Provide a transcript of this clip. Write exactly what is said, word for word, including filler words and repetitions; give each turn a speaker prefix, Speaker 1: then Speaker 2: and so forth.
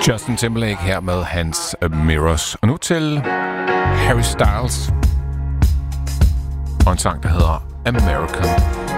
Speaker 1: Justin Timberlake her med hans Mirrors. Og nu til Harry Styles og en sang, der hedder American.